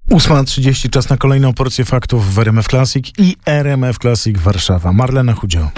8:30, czas na kolejną porcję faktów w RMF Classic i RMF Classic Warszawa. Marlena Chudzio.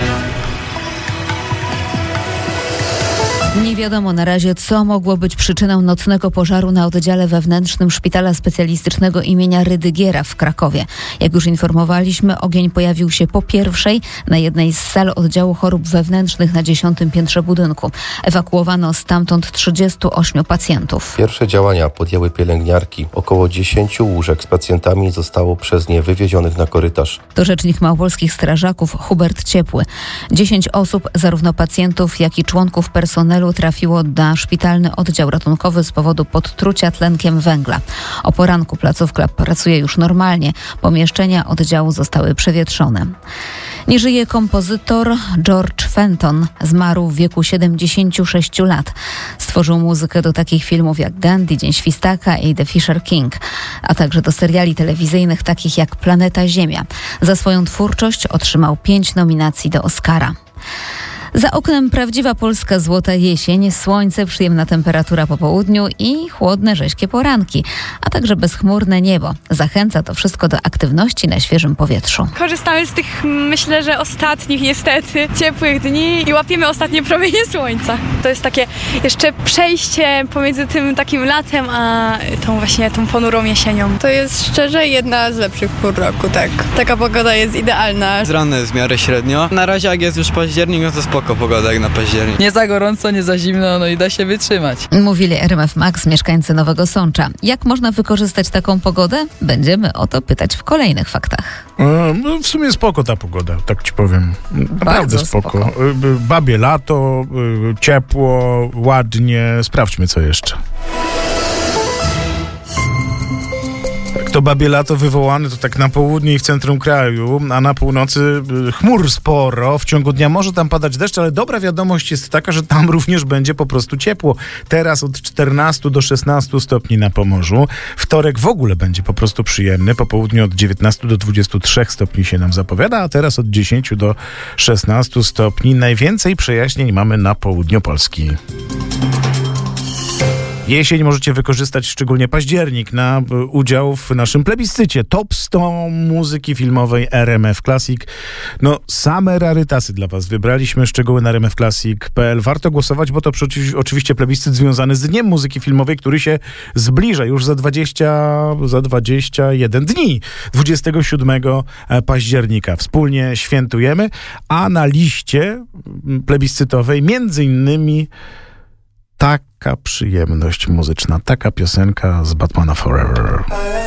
Nie wiadomo na razie, co mogło być przyczyną nocnego pożaru na oddziale wewnętrznym Szpitala Specjalistycznego imienia Rydygiera w Krakowie. Jak już informowaliśmy, ogień pojawił się po pierwszej na jednej z sal oddziału chorób wewnętrznych na 10. piętrze budynku. Ewakuowano stamtąd 38 pacjentów. Pierwsze działania podjęły pielęgniarki. Około 10 łóżek z pacjentami zostało przez nie wywiezionych na korytarz. To rzecznik małopolskich strażaków Hubert Ciepły. 10 osób, zarówno pacjentów, jak i członków personelu, trafiło na szpitalny oddział ratunkowy z powodu podtrucia tlenkiem węgla. O poranku placówka pracuje już normalnie. Pomieszczenia oddziału zostały przewietrzone. Nie żyje kompozytor George Fenton. Zmarł w wieku 76 lat. Stworzył muzykę do takich filmów jak Gandhi, Dzień Świstaka i The Fisher King, a także do seriali telewizyjnych takich jak Planeta Ziemia. Za swoją twórczość otrzymał 5 nominacji do Oscara. Za oknem prawdziwa polska złota jesień, słońce, przyjemna temperatura po południu i chłodne, rześkie poranki, a także bezchmurne niebo. Zachęca to wszystko do aktywności na świeżym powietrzu. Korzystamy z tych, myślę, że ostatnich niestety ciepłych dni i łapiemy ostatnie promienie słońca. To jest takie jeszcze przejście pomiędzy tym takim latem, a tą ponurą jesienią. To jest szczerze jedna z lepszych pór roku, tak. Taka pogoda jest idealna. Z rana jest w miarę średnio. Na razie jak jest już październik, no to spoko pogoda jak na październik. Nie za gorąco, nie za zimno, no i da się wytrzymać. Mówili RMF Max mieszkańcy Nowego Sącza. Jak można wykorzystać taką pogodę? Będziemy o to pytać w kolejnych faktach. W sumie spoko ta pogoda, tak ci powiem. Naprawdę Bardzo spoko. Babie lato, ciepło, ładnie. Sprawdźmy co jeszcze. To babie lato wywołane to tak na południe i w centrum kraju, a na północy chmur sporo. W ciągu dnia może tam padać deszcz, ale dobra wiadomość jest taka, że tam również będzie po prostu ciepło. Teraz od 14 do 16 stopni na Pomorzu. Wtorek w ogóle będzie po prostu przyjemny. Po południu od 19 do 23 stopni się nam zapowiada, a teraz od 10 do 16 stopni. Najwięcej przejaśnień mamy na południu Polski. Jesień możecie wykorzystać, szczególnie październik, na udział w naszym plebiscycie Top 100 muzyki filmowej RMF Classic. No, same rarytasy dla was wybraliśmy, szczegóły na rmfclassic.pl. Warto głosować, bo to oczywiście plebiscyt związany z Dniem Muzyki Filmowej, który się zbliża już za 21 dni, 27 października. Wspólnie świętujemy, a na liście plebiscytowej między innymi taka przyjemność muzyczna, taka piosenka z Batmana Forever.